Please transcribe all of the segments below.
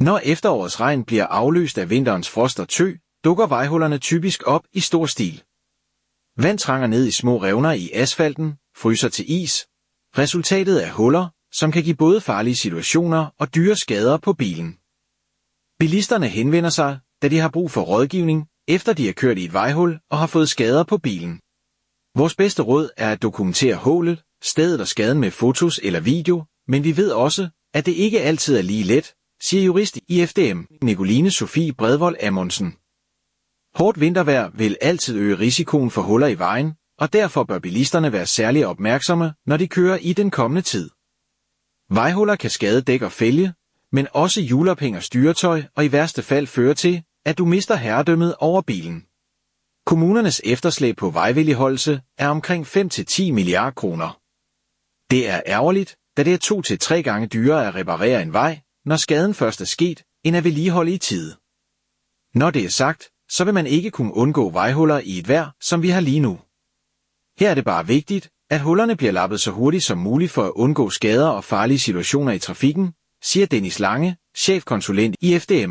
Når efterårets regn bliver afløst af vinterens frost og tø, dukker vejhullerne typisk op i stor stil. Vand trænger ned i små revner i asfalten, fryser til is. Resultatet er huller, som kan give både farlige situationer og dyre skader på bilen. Bilisterne henvender sig, da de har brug for rådgivning, efter de har kørt i et vejhul og har fået skader på bilen. Vores bedste råd er at dokumentere hullet, stedet og skaden med fotos eller video, men vi ved også, at det ikke altid er lige let, siger jurist i FDM, Nicoline Sofie Bredvold Amundsen. Hårdt vintervejr vil altid øge risikoen for huller i vejen, og derfor bør bilisterne være særlig opmærksomme, når de kører i den kommende tid. Vejhuller kan skade dæk og fælge, men også hjulophæng og styretøj og i værste fald føre til, at du mister herredømmet over bilen. Kommunernes efterslæb på vejvedligeholdelse er omkring 5-10 milliarder kroner. Det er ærgerligt, da det er 2-3 gange dyrere at reparere en vej, når skaden først er sket, end at vedligeholde i tide. Når det er sagt, så vil man ikke kunne undgå vejhuller i et vejr, som vi har lige nu. Her er det bare vigtigt, at hullerne bliver lappet så hurtigt som muligt for at undgå skader og farlige situationer i trafikken, siger Dennis Lange, chefkonsulent i FDM.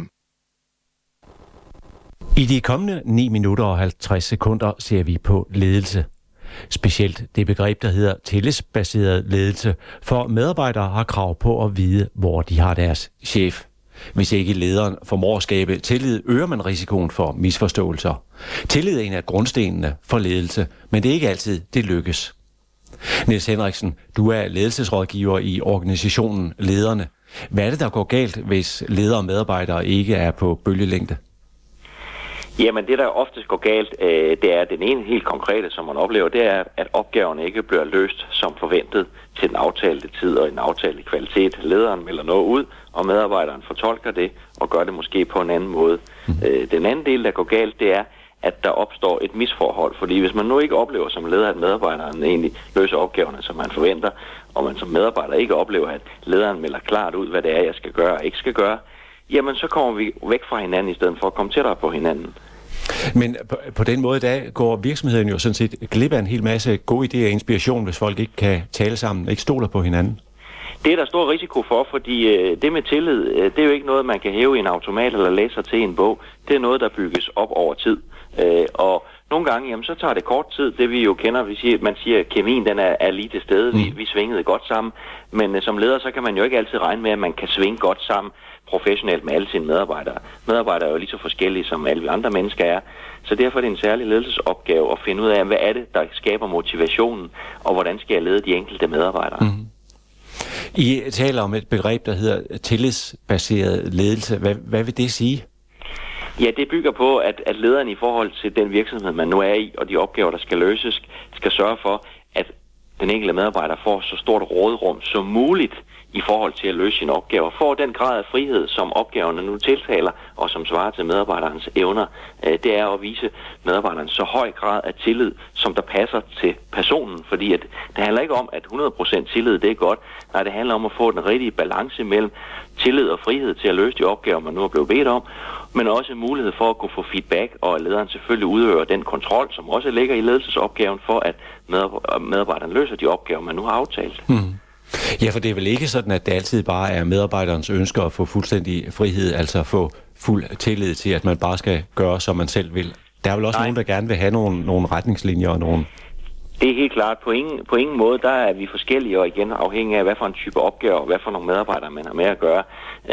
I de kommende 9 minutter og 50 sekunder ser vi på ledelse. Specielt det begreb, der hedder tillidsbaseret ledelse, for medarbejdere har krav på at vide, hvor de har deres chef. Hvis ikke lederen formår at skabe tillid, øger man risikoen for misforståelser. Tillid er en af grundstenene for ledelse, men det er ikke altid, det lykkes. Niels Henriksen, du er ledelsesrådgiver i organisationen Lederne. Hvad er det, der går galt, hvis ledere og medarbejdere ikke er på bølgelængde? Jamen det, der oftest går galt, det er den ene helt konkrete, som man oplever, det er, at opgaverne ikke bliver løst som forventet til den aftalte tid og en aftalte kvalitet. Lederen melder noget ud, og medarbejderen fortolker det og gør det måske på en anden måde. Den anden del, der går galt, det er, at der opstår et misforhold. Fordi hvis man nu ikke oplever som leder, at medarbejderen egentlig løser opgaverne, som man forventer, og man som medarbejder ikke oplever, at lederen melder klart ud, hvad det er, jeg skal gøre og ikke skal gøre, jamen så kommer vi væk fra hinanden i stedet for at komme tættere på hinanden. Men på den måde, der går virksomheden jo sådan set glip af en hel masse gode idéer og inspiration, hvis folk ikke kan tale sammen og ikke stoler på hinanden. Det er der stor risiko for, fordi det med tillid, det er jo ikke noget, man kan hæve i en automat eller læse til en bog. Det er noget, der bygges op over tid. Og nogle gange, jamen, så tager det kort tid. Det vi jo kender, man siger, at kemien den er lige til stede. Vi svingede godt sammen. Men som leder, så kan man jo ikke altid regne med, at man kan svinge godt sammen professionelt med alle sine medarbejdere. Medarbejdere er jo lige så forskellige, som alle andre mennesker er. Så derfor er det en særlig ledelsesopgave at finde ud af, hvad er det, der skaber motivationen, og hvordan skal jeg lede de enkelte medarbejdere. Mm-hmm. I taler om et begreb, der hedder tillidsbaseret ledelse. Hvad vil det sige? Ja, det bygger på, at lederen i forhold til den virksomhed, man nu er i, og de opgaver, der skal løses, skal sørge for, at den enkelte medarbejder får så stort råderum som muligt i forhold til at løse sine opgaver. Får den grad af frihed, som opgaverne nu tiltaler, og som svarer til medarbejderens evner, det er at vise medarbejderen så høj grad af tillid, som der passer til personen. Fordi at det handler ikke om, at 100% tillid, det er godt. Nej, det handler om at få den rigtige balance mellem tillid og frihed til at løse de opgaver, man nu er blevet bedt om, men også mulighed for at kunne få feedback, og at lederen selvfølgelig udøver den kontrol, som også ligger i ledelsesopgaven, for at medarbejderen løser de opgaver, man nu har aftalt. Ja, for det er vel ikke sådan, at det altid bare er medarbejderens ønsker at få fuldstændig frihed, altså at få fuld tillid til, at man bare skal gøre, som man selv vil. Der er vel også nogen, der gerne vil have nogle retningslinjer og nogle... Det er helt klart. På ingen måde, der er vi forskellige, og igen afhængig af, hvad for en type opgave og hvad for nogle medarbejdere, man har med at gøre.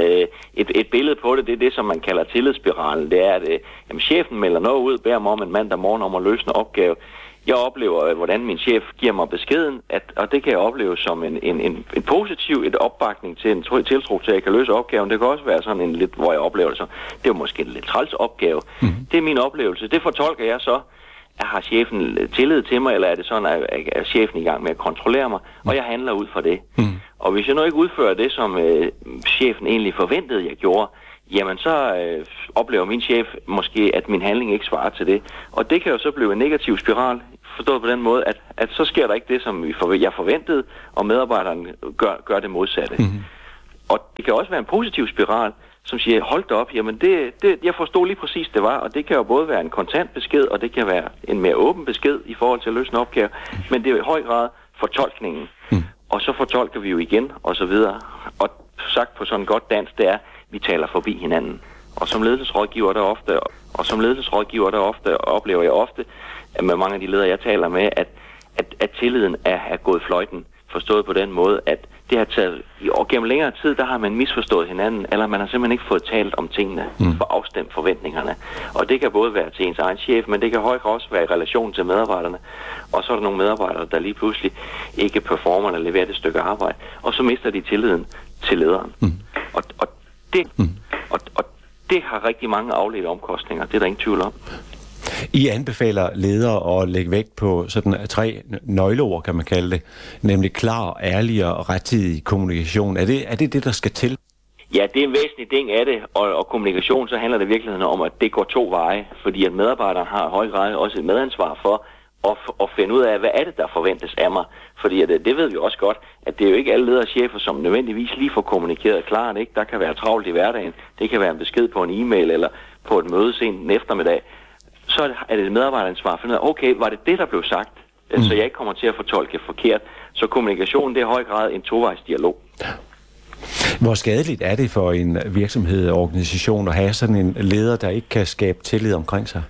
Et billede på det, det er det, som man kalder tillidsspiralen. Det er, at chefen melder noget ud, beder mig om en mandag morgen om at løse en opgave. Jeg oplever, hvordan min chef giver mig beskeden, og det kan jeg opleve som en positiv opbakning til en tiltro til, at jeg kan løse opgaven. Det kan også være sådan en lidt, hvor jeg oplever det så. Det er måske en lidt træls opgave. Mm-hmm. Det er min oplevelse. Det fortolker jeg så. Har chefen tillid til mig, eller er det sådan, at er chefen i gang med at kontrollere mig, og jeg handler ud fra det. Mm. Og hvis jeg nu ikke udfører det, som chefen egentlig forventede, jeg gjorde, jamen så oplever min chef måske, at min handling ikke svarer til det. Og det kan jo så blive en negativ spiral, forstået på den måde, at så sker der ikke det, som jeg forventede, og medarbejderen gør det modsatte. Mm. Og det kan også være en positiv spiral, som siger, hold da op, jamen jeg forstod lige præcis, det var, og det kan jo både være en kontant besked, og det kan være en mere åben besked i forhold til at løse en opgave, men det er i høj grad fortolkningen. Og så fortolker vi jo igen, og så videre. Og sagt på sådan godt dansk, det er, vi taler forbi hinanden. Og som ledelsesrådgiver, der ofte oplever jeg ofte, at med mange af de ledere, jeg taler med, at tilliden er gået fløjten. Forstået på den måde, at det har taget, og gennem længere tid, der har man misforstået hinanden, eller man har simpelthen ikke fået talt om tingene, for afstemt forventningerne. Og det kan både være til ens egen chef, men det kan højt også være i relation til medarbejderne. Og så er der nogle medarbejdere, der lige pludselig ikke performer eller leverer det stykke arbejde, og så mister de tilliden til lederen. Og det har rigtig mange afledte omkostninger, det er der ingen tvivl om. I anbefaler ledere at lægge vægt på sådan 3 nøgleord, kan man kalde det, nemlig klar, ærlig og rettidig kommunikation. Er det, der skal til? Ja, det er en væsentlig ting af det, og kommunikation, så handler det i virkeligheden om, at det går 2 veje, fordi at medarbejderen har i høj grad også et medansvar for at finde ud af, hvad er det, der forventes af mig. Fordi det ved vi også godt, at det er jo ikke alle ledere og chefer, som nødvendigvis lige får kommunikeret klart, ikke? Der kan være travlt i hverdagen, det kan være en besked på en e-mail eller på et møde sent en eftermiddag. Så er det et medarbejderansvar at finde ud af, okay, var det, der blev sagt, så jeg ikke kommer til at fortolke forkert. Så kommunikation, det er i høj grad en 2-vejs dialog. Hvor skadeligt er det for en virksomhed og organisation at have sådan en leder, der ikke kan skabe tillid omkring sig?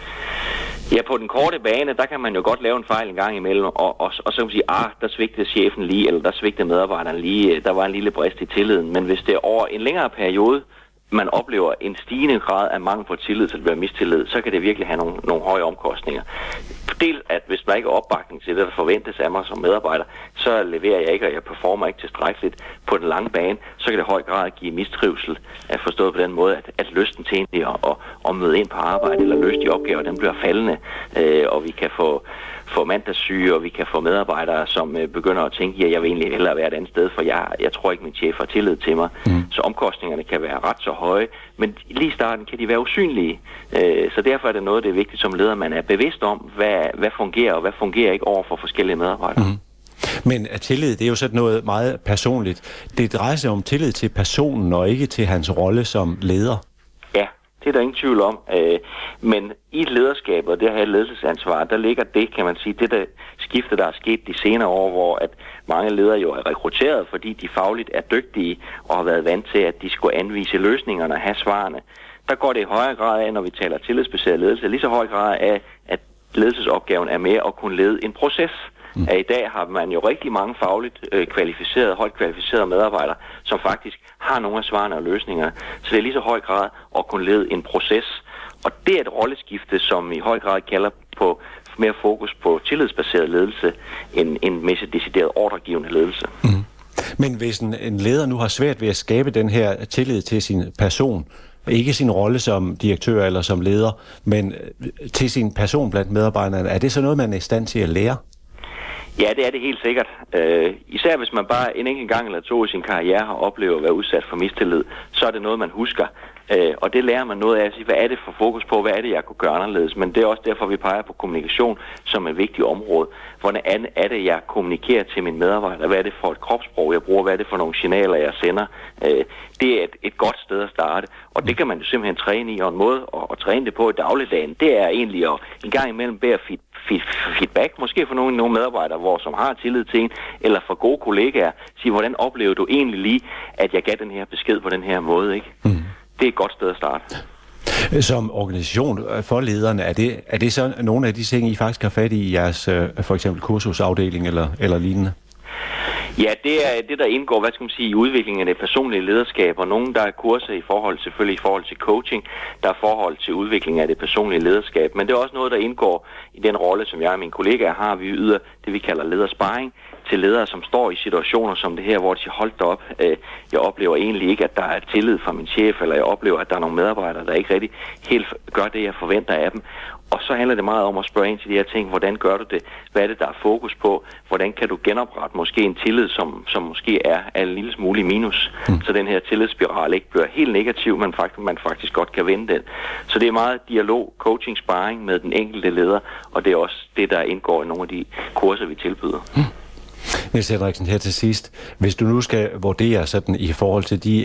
Ja, på den korte bane, der kan man jo godt lave en fejl en gang imellem, og så kan man sige, der svigtede chefen lige, eller der svigtede medarbejderen lige, der var en lille brist i tilliden. Men hvis det er over en længere periode, man oplever en stigende grad af mangel på tillid til at være mistillid, så kan det virkelig have nogle høje omkostninger. Dels at hvis der ikke er opbakning til det, der forventes af mig som medarbejder, så leverer jeg ikke, og jeg performer ikke tilstrækkeligt på den lange bane, så kan det i høj grad give mistrivsel, at forstået på den måde, at lysten til egentlig at møde ind på arbejde eller løse de opgaver, den bliver faldende, og vi kan få mandagssyge, og vi kan få medarbejdere, som begynder at tænke, at jeg vil egentlig hellere være et andet sted, for jeg tror ikke, min chef har tillid til mig. Så omkostningerne kan være ret så høje, men lige i starten kan de være usynlige. Så derfor er det noget, det er vigtigt som leder, man er bevidst om, hvad fungerer, og hvad fungerer ikke over for forskellige medarbejdere. Men tillid, det er jo sådan noget meget personligt. Det drejer sig om tillid til personen, og ikke til hans rolle som leder. Ja, det er der ingen tvivl om. Men i et lederskab, og det her ledelsesansvar, der ligger det, kan man sige, det der skifte, der er sket de senere år, hvor at mange ledere jo er rekrutteret, fordi de fagligt er dygtige og har været vant til, at de skulle anvise løsningerne og have svarene. Der går det i højere grad af, når vi taler tillidsbaseret ledelse, lige så høj grad af, at ledelsesopgaven er med at kunne lede en proces. I dag har man jo rigtig mange fagligt kvalificerede, højt kvalificerede medarbejdere, som faktisk har nogle af svarene og løsningerne. Så det er lige så høj grad at kunne lede en proces. Og det er et rolleskifte, som i høj grad kalder på mere fokus på tillidsbaseret ledelse end en mere decideret ordregivende ledelse. Men hvis en leder nu har svært ved at skabe den her tillid til sin person, ikke sin rolle som direktør eller som leder, men til sin person blandt medarbejderne, er det så noget, man er i stand til at lære? Ja, det er det helt sikkert. Især hvis man bare en enkelt gang eller 2 i sin karriere har oplevet at være udsat for mistillid, så er det noget, man husker. Og det lærer man noget af at sige, hvad er det for fokus på, hvad er det, jeg kunne gøre anderledes. Men det er også derfor, vi peger på kommunikation som et vigtigt område. Hvordan er det, jeg kommunikerer til mine medarbejdere? Hvad er det for et kropssprog, jeg bruger? Hvad er det for nogle signaler, jeg sender? Det er et godt sted at starte. Og det kan man jo simpelthen træne i, og en måde at træne det på i dagligdagen, det er egentlig at en gang imellem bære feedback, måske for nogle medarbejdere, som har tillid til en, eller for gode kollegaer, sige, hvordan oplever du egentlig lige, at jeg gav den her besked på den her måde, ikke? Det er et godt sted at starte. Som organisation for lederne, er det så nogle af de ting, I faktisk har fat i jeres for eksempel kursusafdeling eller lignende? Ja, det er det, der indgår, i udviklingen af det personlige lederskab, og nogle, der er kurser selvfølgelig i forhold til coaching, der er forhold til udviklingen af det personlige lederskab, men det er også noget, der indgår i den rolle, som jeg og mine kollegaer har. Vi yder det, vi kalder ledersparring til ledere, som står i situationer som det her, hvor de siger, hold da op, jeg oplever egentlig ikke, at der er tillid fra min chef, eller jeg oplever, at der er nogle medarbejdere, der ikke rigtig helt gør det, jeg forventer af dem. Og så handler det meget om at spørge ind til de her ting. Hvordan gør du det? Hvad er det, der er fokus på? Hvordan kan du genoprette måske en tillid, som måske er en lille smule minus, så den her tillidsspiral ikke bliver helt negativ, men man faktisk godt kan vende den. Så det er meget dialog, coaching, sparring med den enkelte leder, og det er også det, der indgår i nogle af de kurser, vi tilbyder. Niels Henriksen, her til sidst. Hvis du nu skal vurdere sådan i forhold til de